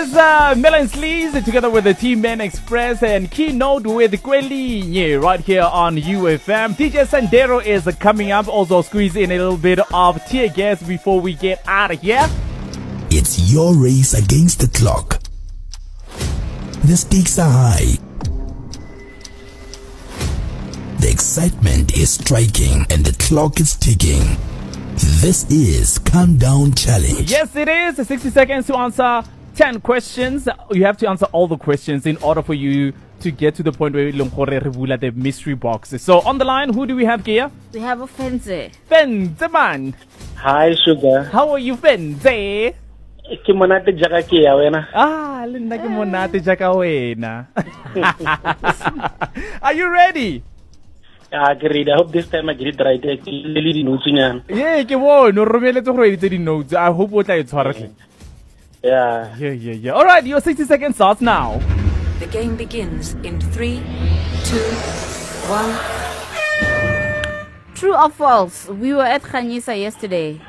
is Melon Sleaze together with the T-Man Express and Keynote with Kwelinye right here on UFM. DJ Sandero is coming up. Also squeeze in a little bit of tear gas before we get out of here. It's your race against the clock. The stakes are high. The excitement is striking and the clock is ticking. This is Countdown Challenge. Yes, it is. 60 seconds to answer 10 questions. You have to answer all the questions in order for you to get to the point where the mystery box. So on the line, who do we have here? We have a Fenze. Fenze, man. Hi, Sugar. How are you, Fenze? Ke monate jaka ke ya wena. Le nna ke monate jaka wena. Are you ready? Yeah, great. I hope this time I get it right. Lily notes nyana. Yeah, ke bona o romeletse go edit di notes. I hope o tla e tshwara. Yeah. Yeah. All right, your 60 seconds starts now. The game begins in 3, 2, 1. True or false? We were at Khanyisa yesterday.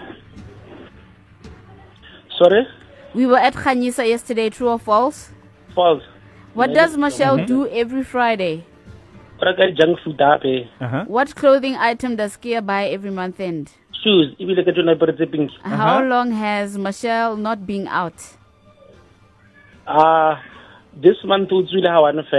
Sorry? We were at Khanyisa yesterday. True or false? False. What does Michelle do every Friday? Junk food up. What clothing item does Kia buy every month end? Shoes. Ibile ke tona pere tse pink. How long has Michelle not been out? This month o tswile ha wana